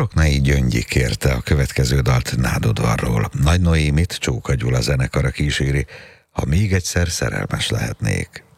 Boroknai Gyöngyi kérte a következő dalt Nádudvarról. Nagy Noémit Csóka Gyula zenekara kíséri, Ha még egyszer szerelmes lehetnék.